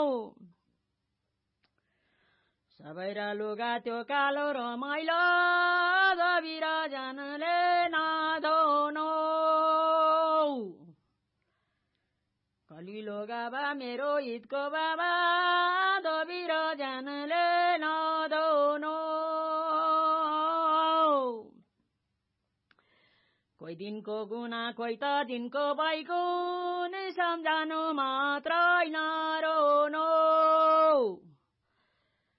सबै र लुगा त्यो कालो रमाइलो बिराजनले नधोनो कलिलो गाबा मेरो ईदको बाबा बिराजनले नधोनो कोही दिनको गुना कोही त दिनको बैगुन सम्झानु मात्रै नरोनो